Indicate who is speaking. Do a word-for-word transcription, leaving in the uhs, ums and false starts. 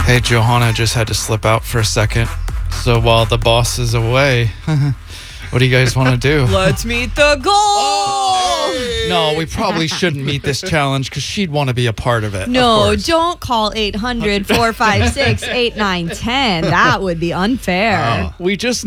Speaker 1: Hey, Johanna just had to slip out for a second. So while the boss is away, what do you guys want to do?
Speaker 2: Let's meet the goal.
Speaker 1: Oh, no, we probably shouldn't meet this challenge because she'd want to be a part of it.
Speaker 2: No, of don't call eight hundred, four five six, eight nine one zero. That would be unfair.
Speaker 1: Oh, we just